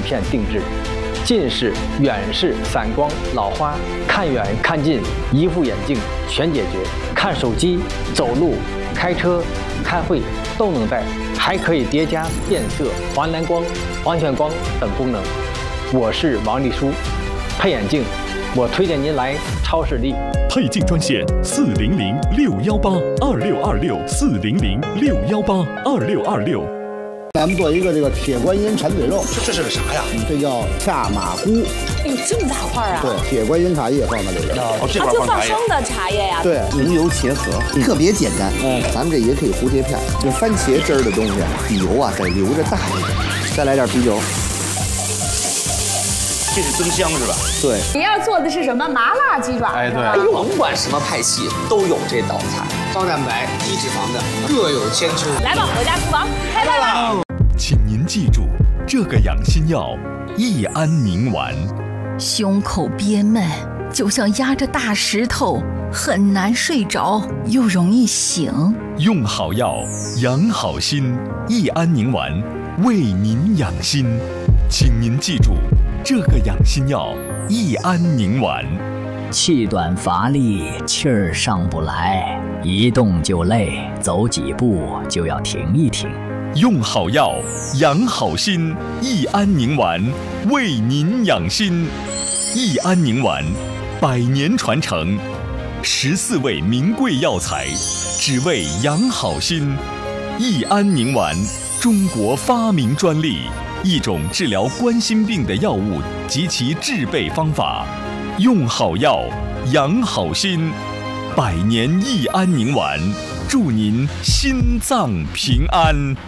片定制。近视、远视、散光、老花，看远看近，一副眼镜全解决。看手机、走路、开车、开会都能戴，还可以叠加变色、环蓝光、环全光等功能。我是王丽书，配眼镜，我推荐您来超视力。 配镜专线400-618-2626，400-618-2626。 咱们做一个这个铁观音馋嘴肉， 这是个啥呀？ 这叫恰马菇。 哎呦，这么大块啊！ 对，铁观音茶叶放在里边。 这块就放生的茶叶呀。 对， 明油茄盒，特别简单。咱们这也可以蝴蝶片，这番茄汁儿的东西，比油啊得留着大一点。再来点啤酒。 这是增香是吧？ 对。 你要做的是什么麻辣鸡爪？ 哎，对。 甭管什么派系都有这道菜， 高蛋白、低脂肪的各有千秋。 来吧，我家厨房开饭了。 请您记住，这个养心药益安宁丸。 胸口憋闷，就像压着大石头，很难睡着，又容易醒。 用好药，养好心，益安宁丸为您养心。请您记住，这个养心药益安宁丸。 气短乏力，气儿上不来，一动就累，走几步就要停一停。 用好药，养好心，益安宁丸为您养心。益安宁丸100年传承，14味名贵药材，只为养好心。益安宁丸，中国发明专利，一种治疗冠心病的药物及其制备方法。用好药，养好心，100年益安宁丸，祝您心脏平安。